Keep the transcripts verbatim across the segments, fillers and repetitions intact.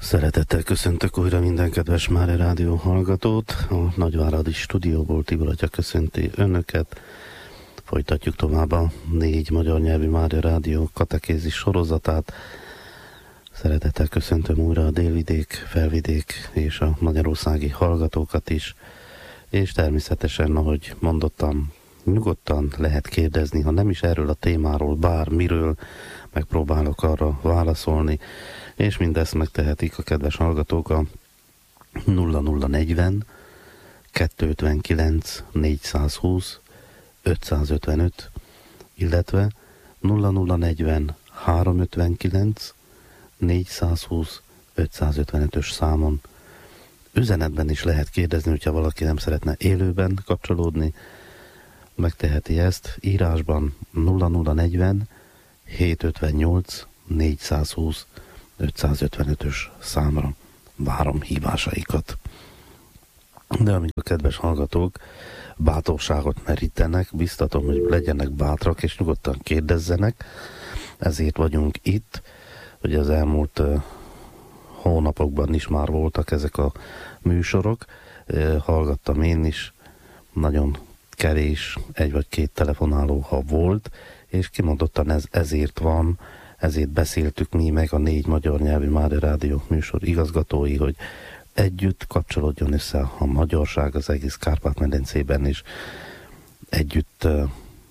Szeretettel köszöntök újra minden kedves Mária Rádió hallgatót. A Nagyváradi stúdióból Tibor atya köszönti önöket. Folytatjuk tovább a négy magyar nyelvű Mária Rádió katekézis sorozatát. Szeretettel köszöntöm újra a délvidék, felvidék és a magyarországi hallgatókat is. És természetesen, ahogy mondottam, nyugodtan lehet kérdezni, ha nem is erről a témáról, bármiről, megpróbálok arra válaszolni, és mindezt megtehetik a kedves hallgatók a nulla nulla negyven kettőszázötvenkilenc négyszázhúsz ötszázötvenöt, illetve nulla nulla negyven háromszázötvenkilenc négyszázhúsz ötszázötvenötös számon. Üzenetben is lehet kérdezni, hogyha valaki nem szeretne élőben kapcsolódni, megteheti ezt írásban nulla nulla negyven hétszázötvennyolc négyszázhúsz ötszázötvenötös számra. Várom hívásaikat. De amíg a kedves hallgatók bátorságot merítenek, biztatom, hogy legyenek bátrak és nyugodtan kérdezzenek. Ezért vagyunk itt, hogy az elmúlt uh, hónapokban is már voltak ezek a műsorok. Uh, hallgattam én is, nagyon kevés, egy vagy két telefonáló, ha volt, és kimondottan ez ezért van, ezért beszéltük mi meg a négy magyar nyelvű Mária Rádió műsor igazgatói, hogy együtt kapcsolódjon össze a magyarság az egész Kárpát-medencében, és együtt uh,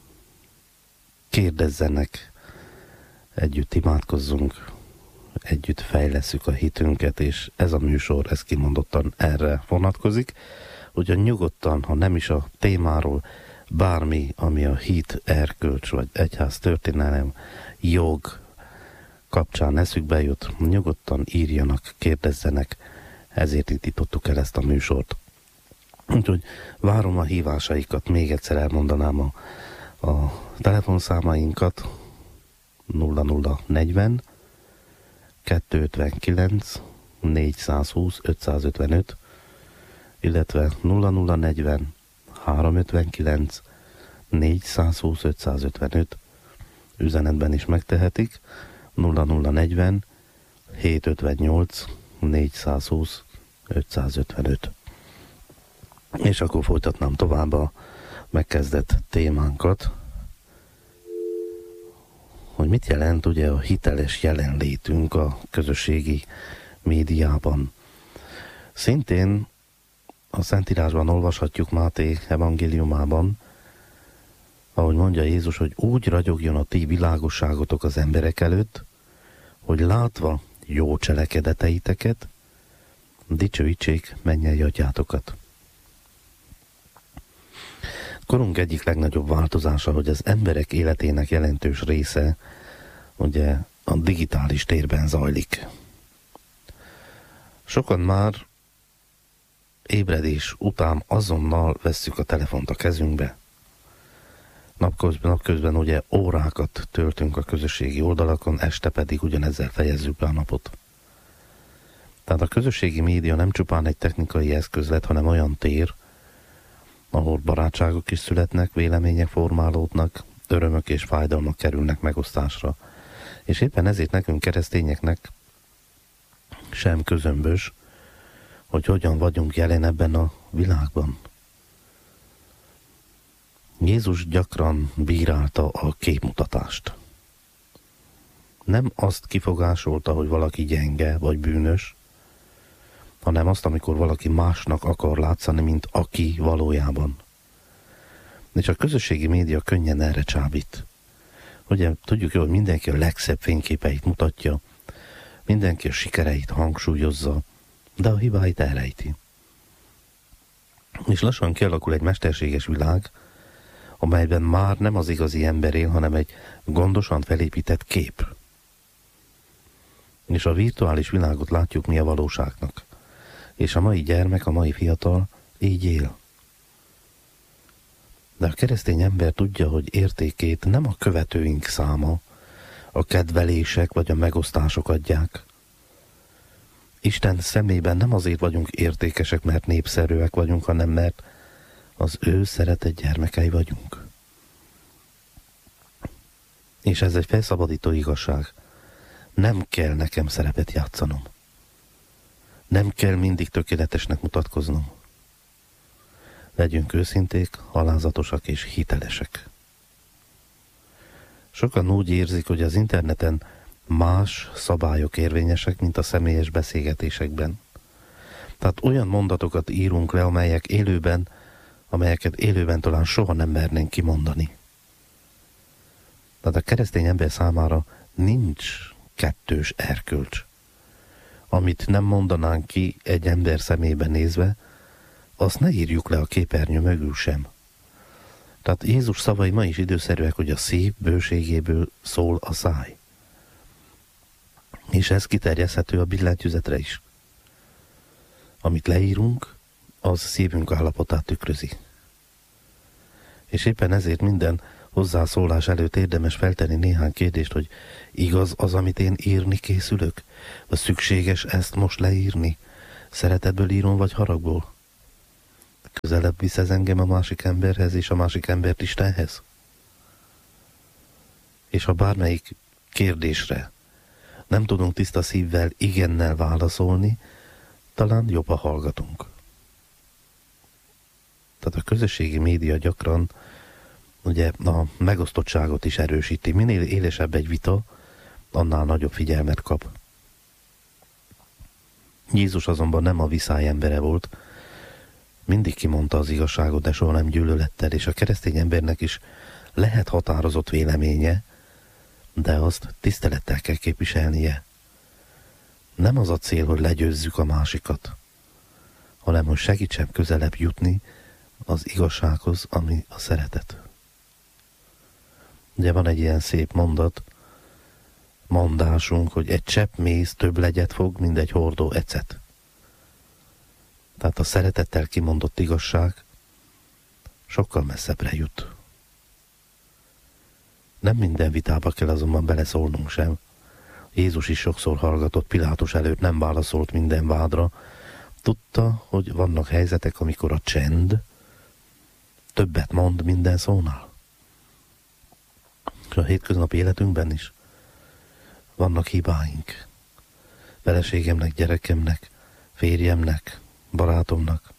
kérdezzenek, együtt imádkozzunk, együtt fejlesszük a hitünket, és ez a műsor, ez kimondottan erre vonatkozik. Ugye nyugodtan, ha nem is a témáról, bármi, ami a hit, erkölcs, vagy egyház történelem, jog kapcsán eszükbe jut, nyugodtan írjanak, kérdezzenek, ezért indítottuk el ezt a műsort. Úgyhogy várom a hívásaikat, még egyszer elmondanám a, a telefonszámainkat, nulla nulla negyven kettőszázötvenkilenc négyszázhúsz ötszázötvenöt, illetve nulla nulla negyven háromszázötvenkilenc négyszázhúsz ötszázötvenöt, üzenetben is megtehetik, nulla nulla negyven hétszázötvennyolc négyszázhúsz ötszázötvenöt. És akkor folytatnám tovább a megkezdett témánkat, hogy mit jelent ugye a hiteles jelenlétünk a közösségi médiában. Szintén a Szentírásban olvashatjuk Máté evangéliumában, ahogy mondja Jézus, hogy úgy ragyogjon a ti világosságotok az emberek előtt, hogy látva jó cselekedeteiteket, dicsőítsék mennyei atyátokat. Korunk egyik legnagyobb változása, hogy az emberek életének jelentős része ugye a digitális térben zajlik. Sokan már ébredés után azonnal vesszük a telefont a kezünkbe. Napközben, napközben ugye órákat töltünk a közösségi oldalakon, este pedig ugyanezzel fejezzük be a napot. Tehát a közösségi média nem csupán egy technikai eszköz lett, hanem olyan tér, ahol barátságok is születnek, vélemények formálódnak, örömök és fájdalmak kerülnek megosztásra. És éppen ezért nekünk keresztényeknek sem közömbös, hogy hogyan vagyunk jelen ebben a világban. Jézus gyakran bírálta a képmutatást. Nem azt kifogásolta, hogy valaki gyenge vagy bűnös, hanem azt, amikor valaki másnak akar látszani, mint aki valójában. És a közösségi média könnyen erre csábít. Ugye tudjuk jól, hogy mindenki a legszebb fényképeit mutatja, mindenki a sikereit hangsúlyozza, de a hibáit elrejti. És lassan kialakul egy mesterséges világ, amelyben már nem az igazi ember él, hanem egy gondosan felépített kép. És a virtuális világot látjuk mi a valóságnak. És a mai gyermek, a mai fiatal így él. De a keresztény ember tudja, hogy értékét nem a követőink száma, a kedvelések vagy a megosztások adják. Isten szemében nem azért vagyunk értékesek, mert népszerűek vagyunk, hanem mert az ő szeretett gyermekei vagyunk. És ez egy felszabadító igazság. Nem kell nekem szerepet játszanom. Nem kell mindig tökéletesnek mutatkoznunk. Legyünk őszinték, alázatosak és hitelesek. Sokan úgy érzik, hogy az interneten más szabályok érvényesek, mint a személyes beszélgetésekben. Tehát olyan mondatokat írunk le, amelyek élőben, amelyeket élőben talán soha nem mernénk kimondani. Tehát a keresztény ember számára nincs kettős erkölcs. Amit nem mondanánk ki egy ember szemébe nézve, azt ne írjuk le a képernyő mögül sem. Tehát Jézus szavai ma is időszerűek, hogy a szív bőségéből szól a száj. És ez kiterjeszthető a billentyűzetre is. Amit leírunk, az szívünk állapotát tükrözi. És éppen ezért minden hozzászólás előtt érdemes feltenni néhány kérdést, hogy igaz az, amit én írni készülök? Vagy szükséges ezt most leírni? Szeretetből írom, vagy haragból? Közelebb visz ez engem a másik emberhez, és a másik embert Istenhez? És ha bármelyik kérdésre nem tudunk tiszta szívvel igennel válaszolni, talán jobb, ha hallgatunk. Tehát a közösségi média gyakran ugye a megosztottságot is erősíti. Minél élesebb egy vita, annál nagyobb figyelmet kap. Jézus azonban nem a viszály embere volt, mindig kimondta az igazságot, de soha nem gyűlölettel, és a keresztény embernek is lehet határozott véleménye, de azt tisztelettel kell képviselnie. Nem az a cél, hogy legyőzzük a másikat, hanem hogy segítsen közelebb jutni az igazsághoz, ami a szeretet. Ugye van egy ilyen szép mondat, mondásunk, hogy egy csepp méz több legyet fog, mint egy hordó ecet. Tehát a szeretettel kimondott igazság sokkal messzebbre jut. Nem minden vitába kell azonban beleszólnunk sem. Jézus is sokszor hallgatott, Pilátus előtt nem válaszolt minden vádra. Tudta, hogy vannak helyzetek, amikor a csend többet mond minden szónál. A hétköznapi életünkben is vannak hibáink. Feleségemnek, gyerekemnek, férjemnek, barátomnak.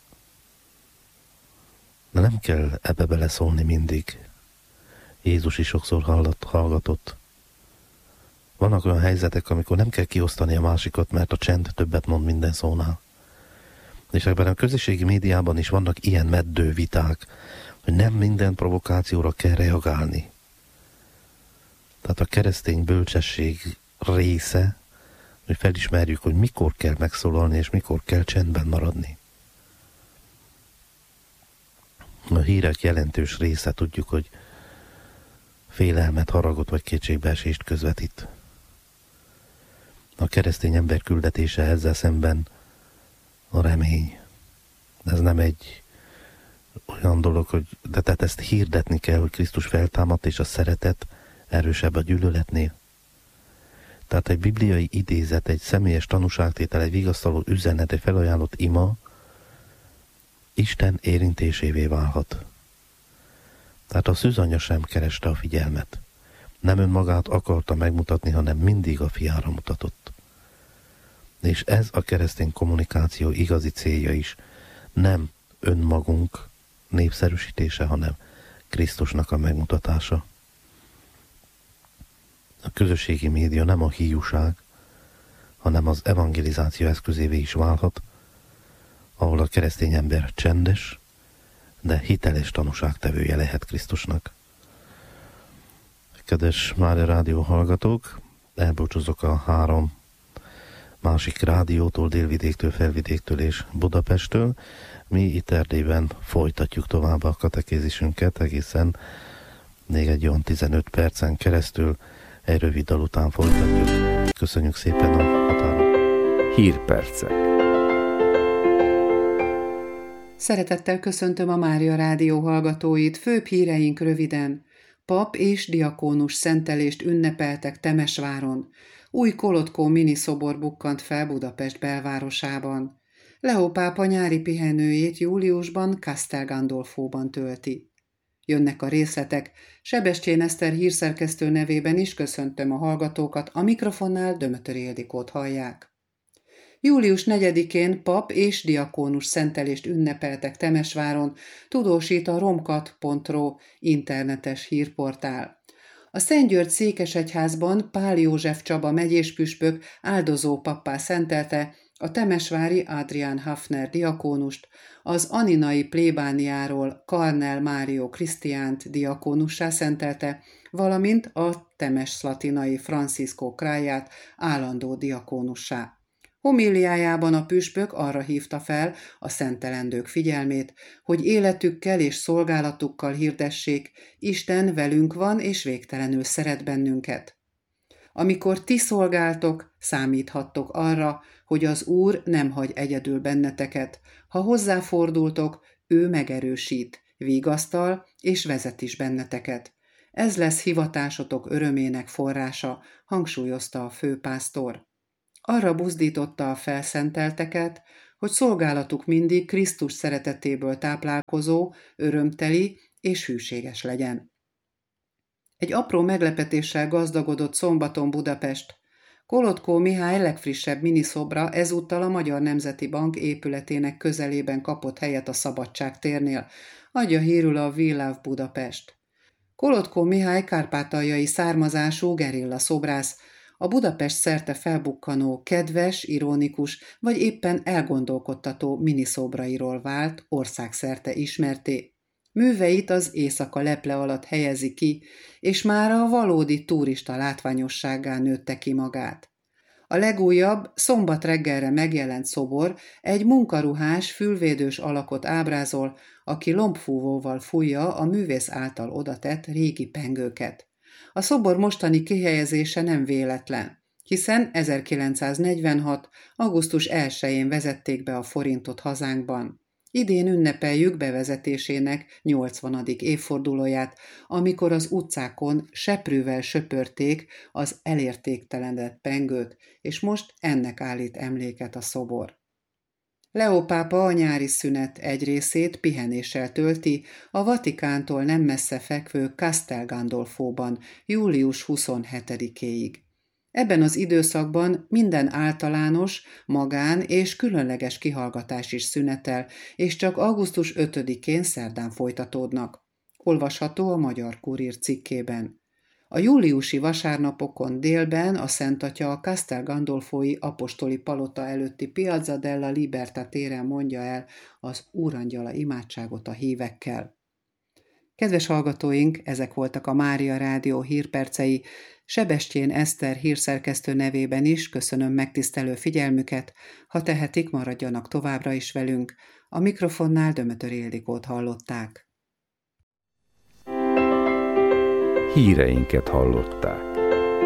De nem kell ebbe beleszólni mindig. Jézus is sokszor hallott, hallgatott. Vannak olyan helyzetek, amikor nem kell kiosztani a másikat, mert a csend többet mond minden szónál. És ebben a közösségi médiában is vannak ilyen meddő viták, hogy nem minden provokációra kell reagálni. Tehát a keresztény bölcsesség része, hogy felismerjük, hogy mikor kell megszólalni, és mikor kell csendben maradni. A hírek jelentős része tudjuk, hogy félelmet, haragot vagy kétségbeesést közvetít. A keresztény ember küldetése ezzel szemben a remény. Ez nem egy olyan dolog, hogy de tehát ezt hirdetni kell, hogy Krisztus feltámadt, és a szeretet erősebb a gyűlöletnél. Tehát egy bibliai idézet, egy személyes tanúságtétel, egy vigasztaló üzenet, egy felajánlott ima Isten érintésévé válhat. Tehát a szűzanya sem kereste a figyelmet. Nem önmagát akarta megmutatni, hanem mindig a fiára mutatott. És ez a keresztény kommunikáció igazi célja is. Nem önmagunk népszerűsítése, hanem Krisztusnak a megmutatása. A közösségi média nem a hiúság, hanem az evangelizáció eszközévé is válhat, ahol a keresztény ember csendes, de hiteles tanúságtevője lehet Krisztusnak. Kedves Mária Rádió hallgatók, elbúcsúzok a három másik rádiótól, Délvidéktől, Felvidéktől és Budapesttől. Mi itt Erdélyben folytatjuk tovább a katekézisünket egészen még egy olyan tizenöt percen keresztül. Egy rövid dal után folytatjuk. Köszönjük szépen a határon. Hírpercek. Szeretettel köszöntöm a Mária Rádió hallgatóit. Főbb híreink röviden. Pap és diakónus szentelést ünnepeltek Temesváron. Új Kolotkó miniszobor bukkant fel Budapest belvárosában. Leó pápa nyári pihenőjét júliusban Castel Gandolfóban tölti. Jönnek a részletek, Sebestyén Eszter hírszerkesztő nevében is köszöntöm a hallgatókat, a mikrofonnál Dömötör Ildikót hallják. július negyedikén pap és diakónus szentelést ünnepeltek Temesváron, tudósít a romkat pont ro internetes hírportál. A Szentgyörgy székesegyházban Pál József Csaba megyéspüspök áldozó pappá szentelte a temesvári Adrián Hafner diakónust, az aninai plébániáról Karnel Mário Krisztiánt diakónussá szentelte, valamint a temes-szlatinai Francisco Kráját állandó diakónussá. Homíliájában a püspök arra hívta fel a szentelendők figyelmét, hogy életükkel és szolgálatukkal hirdessék, Isten velünk van és végtelenül szeret bennünket. Amikor ti szolgáltok, számíthattok arra, hogy az Úr nem hagy egyedül benneteket. Ha hozzáfordultok, ő megerősít, vigasztal és vezet is benneteket. Ez lesz hivatásotok örömének forrása, hangsúlyozta a főpásztor. Arra buzdította a felszentelteket, hogy szolgálatuk mindig Krisztus szeretetéből táplálkozó, örömteli és hűséges legyen. Egy apró meglepetéssel gazdagodott szombaton Budapest. Kolotkó Mihály legfrissebb miniszobra ezúttal a Magyar Nemzeti Bank épületének közelében kapott helyet a Szabadság térnél, adja hírül a We Love Budapest. Kolotkó Mihály kárpátaljai származású gerilla szobrász, a Budapest szerte felbukkanó, kedves, ironikus vagy éppen elgondolkodtató miniszobrairól vált országszerte ismerté. Műveit az éjszaka leple alatt helyezi ki, és már a valódi turista látványossággá nőtte ki magát. A legújabb, szombat reggelre megjelent szobor egy munkaruhás, fülvédős alakot ábrázol, aki lombfúvóval fújja a művész által odatett régi pengőket. A szobor mostani kihelyezése nem véletlen, hiszen ezerkilencszáznegyvenhat. augusztus elsején vezették be a forintot hazánkban. Idén ünnepeljük bevezetésének nyolcvanadik évfordulóját, amikor az utcákon seprűvel söpörték az elértéktelenedett pengőt, és most ennek állít emléket a szobor. Leó pápa a nyári szünet egy részét pihenéssel tölti a Vatikántól nem messze fekvő Castel Gandolfóban július huszonhetedikéig. Ebben az időszakban minden általános, magán és különleges kihallgatás is szünetel, és csak augusztus ötödikén szerdán folytatódnak. Olvasható a Magyar Kurír cikkében. A júliusi vasárnapokon délben a Szent Atya a Castel Gandolfói apostoli palota előtti Piazza della Libertà téren mondja el az Úrangyala imádságot a hívekkel. Kedves hallgatóink, ezek voltak a Mária Rádió hírpercei. Sebestyén Eszter hírszerkesztő nevében is köszönöm megtisztelő figyelmüket, ha tehetik, maradjanak továbbra is velünk. A mikrofonnál Dömötör Ildikót hallották. Híreinket hallották.